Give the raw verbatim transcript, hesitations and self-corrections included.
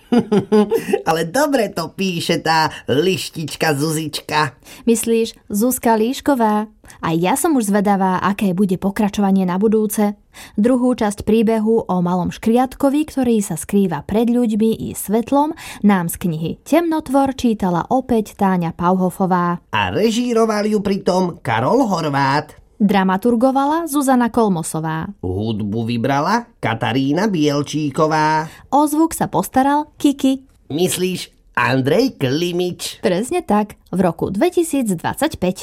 Ale dobre to píše tá lištička Zuzička. Myslíš Zuzka Líšková? A ja som už zvedavá, aké bude pokračovanie na budúce. Druhú časť príbehu o malom škriatkovi, ktorý sa skrýva pred ľuďmi i svetlom, nám z knihy Temnotvor čítala opäť Táňa Pauhofová. A režíroval ju pritom Karol Horváth. Dramaturgovala Zuzana Kolmosová. Hudbu vybrala Katarína Bielčíková. O zvuk sa postaral Kiki. Myslíš Andrej Klimič? Presne tak, v roku dvetisícdvadsaťpäť.